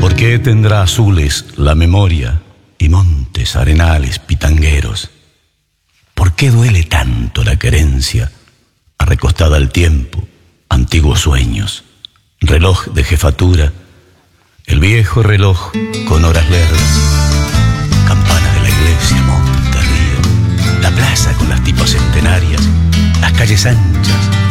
¿Por qué tendrá azules la memoria y montes, arenales, pitangueros? ¿Por qué duele tanto la querencia, arrecostada al tiempo, antiguos sueños, reloj de jefatura, el viejo reloj con horas lerdas, campana de la iglesia, monte, río, la plaza con las tipas centenarias, las calles anchas,